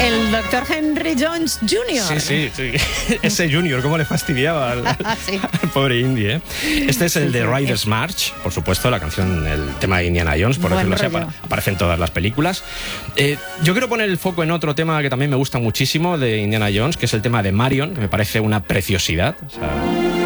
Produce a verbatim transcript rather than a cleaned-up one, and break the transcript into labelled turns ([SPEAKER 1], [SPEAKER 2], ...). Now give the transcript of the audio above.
[SPEAKER 1] El doctor Henry Jones junior
[SPEAKER 2] Sí, sí, sí. Ese Junior, cómo le fastidiaba al,
[SPEAKER 1] sí.
[SPEAKER 2] al pobre Indy, ¿eh? Este es el
[SPEAKER 1] Sí,
[SPEAKER 2] de
[SPEAKER 1] sí,
[SPEAKER 2] Riders
[SPEAKER 1] sí.
[SPEAKER 2] March, por supuesto, la canción, el tema de Indiana Jones, por
[SPEAKER 1] Buen
[SPEAKER 2] decirlo así,
[SPEAKER 1] rollo.
[SPEAKER 2] apa- aparece en todas las películas. Eh, yo quiero poner el foco en otro tema que también me gusta muchísimo de Indiana Jones, que es el tema de Marion, que me parece una preciosidad. O sea,